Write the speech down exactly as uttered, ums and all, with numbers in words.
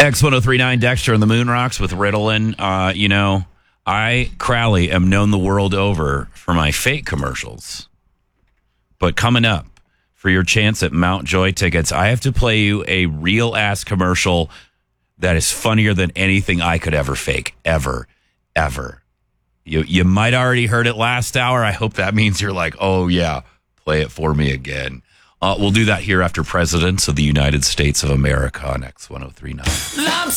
X ten thirty-nine, Dexter and the Moon Rocks with Ritalin. Uh, you know, I, Crowley, am known the world over for my fake commercials. But coming up, for your chance at Mount Joy tickets, I have to play you a real-ass commercial that is funnier than anything I could ever fake. Ever. Ever. You, you might already heard it last hour. I hope that means you're like, oh, yeah, play it for me again. Uh, we'll do that here after Presidents of the United States of America on X ten thirty-nine.